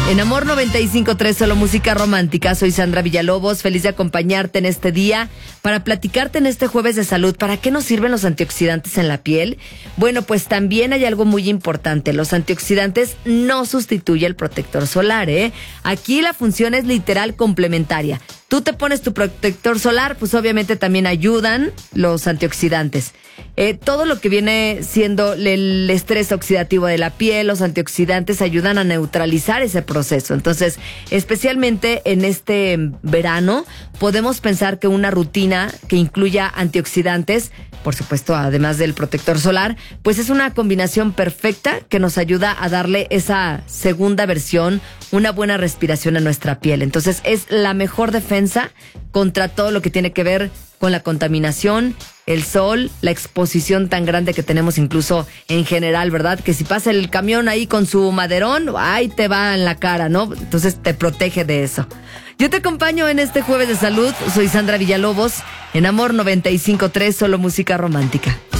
En Amor 95.3, solo música romántica. Soy Sandra Villalobos, feliz de acompañarte en este día para platicarte en este jueves de salud. ¿Para qué nos sirven los antioxidantes en la piel? Bueno, pues también hay algo muy importante. Los antioxidantes no sustituyen el protector solar, ¿eh? Aquí la función es literal complementaria. Tú te pones tu protector solar, pues obviamente también ayudan los antioxidantes. Todo lo que viene siendo el estrés oxidativo de la piel, los antioxidantes ayudan a neutralizar ese proceso. Entonces, especialmente en este verano, podemos pensar que una rutina que incluya antioxidantes, por supuesto, además del protector solar, pues es una combinación perfecta que nos ayuda a darle esa segunda versión, una buena respiración a nuestra piel. Entonces, es la mejor defensa contra todo lo que tiene que ver con la contaminación, el sol, la exposición tan grande que tenemos incluso en general, ¿verdad? Que si pasa el camión ahí con su maderón, ahí te va en la cara, ¿no? Entonces te protege de eso. Yo te acompaño en este jueves de salud. Soy Sandra Villalobos, en Amor 95.3, solo música romántica.